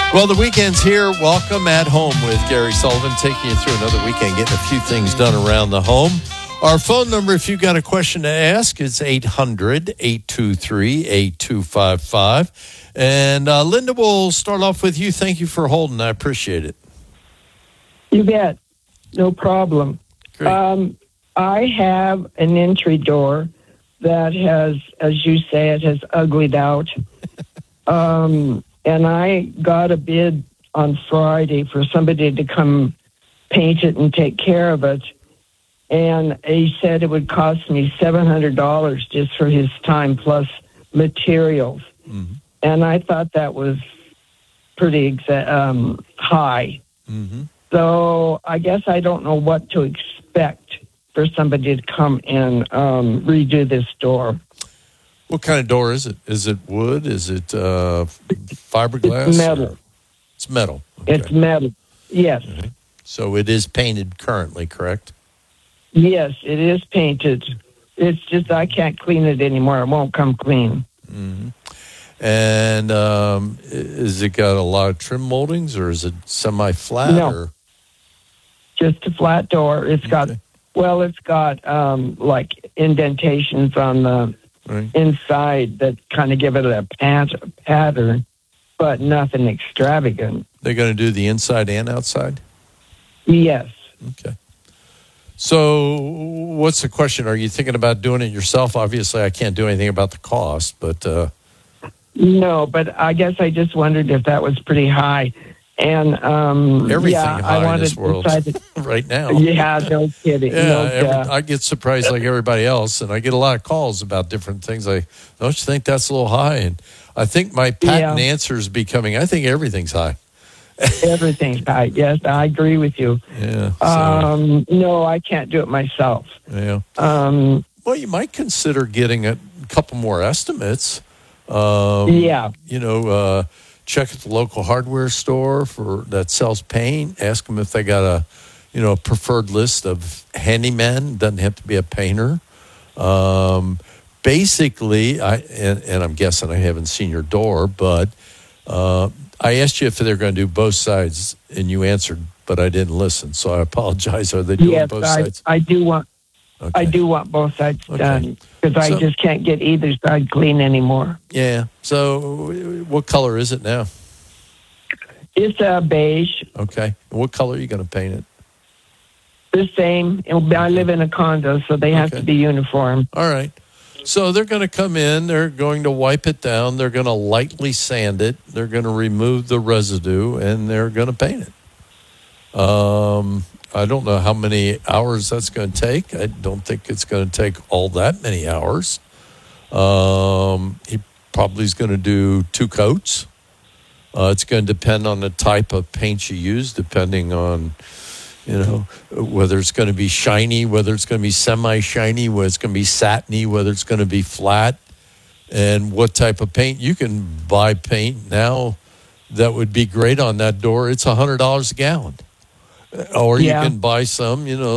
Well, the weekend's here. Welcome at Home with Gary Sullivan, taking you through another weekend, getting a few things done around the home. Our phone number, if you've got a question to ask, is 800-823-8255. And Linda, we'll start off with you. Thank you for holding. I appreciate it. You bet. No problem. Great. I have an entry door that has, as you say, it has uglied out. And I got a bid on Friday for somebody to come paint it and take care of it. And he said it would cost me $700 just for his time plus materials. Mm-hmm. And I thought that was pretty high. Mm-hmm. So I guess I don't know what to expect for somebody to come and redo this door. What kind of door is it? Is it wood? Is it fiberglass? It's metal. It's metal. Okay. It's metal. Yes. Okay. So it is painted currently, correct? Yes, it is painted. It's just I can't clean it anymore. It won't come clean. Mm-hmm. And is it got a lot of trim moldings, or is it semi-flat? No. Or? Just a flat door. It's got, like indentations on the inside that kind of give it a pattern, but nothing extravagant. They're going to do the inside and outside? Yes. Okay. So what's the question? Are you thinking about doing it yourself? Obviously, I can't do anything about the cost, but... No, but I guess I just wondered if that was pretty high. And everything high in this world right now. Yeah, no kidding. I get surprised like everybody else, and I get a lot of calls about different things. Like, don't you think that's a little high? And I think my patent answer is becoming, I think everything's high. Everything's high. Yes, I agree with you. Yeah. No, I can't do it myself. Yeah. Well, you might consider getting a couple more estimates. Check at the local hardware store that sells paint. Ask them if they got a preferred list of handymen. Doesn't have to be a painter. Basically, and I'm guessing I haven't seen your door, but I asked you if they're going to do both sides, and you answered, but I didn't listen. So I apologize. Are they doing both sides? I do want. Okay. I do want both sides done because I just can't get either side clean anymore. Yeah. So what color is it now? It's beige. Okay. What color are you going to paint it? The same. I live in a condo, so they have to be uniform. All right. So they're going to come in. They're going to wipe it down. They're going to lightly sand it. They're going to remove the residue, and they're going to paint it. I don't know how many hours that's going to take. I don't think it's going to take all that many hours. He probably is going to do 2 coats. It's going to depend on the type of paint you use, depending on, whether it's going to be shiny, whether it's going to be semi-shiny, whether it's going to be satiny, whether it's going to be flat, and what type of paint. You can buy paint now that would be great on that door. It's $100 a gallon. Or you can buy some,